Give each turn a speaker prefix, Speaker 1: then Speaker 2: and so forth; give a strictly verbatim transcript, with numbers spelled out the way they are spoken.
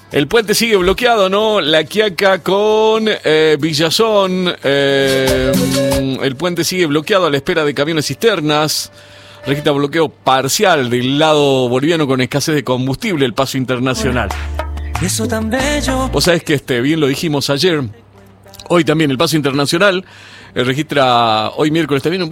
Speaker 1: El puente sigue bloqueado, ¿no? La Quiaca con eh, Villazón. Eh, el puente sigue bloqueado a la espera de camiones cisternas. Registra bloqueo parcial del lado boliviano con escasez de combustible, el paso internacional.
Speaker 2: Eso tan bello.
Speaker 1: Vos sabés que este, bien lo dijimos ayer. Hoy también el paso internacional eh, registra, hoy miércoles también un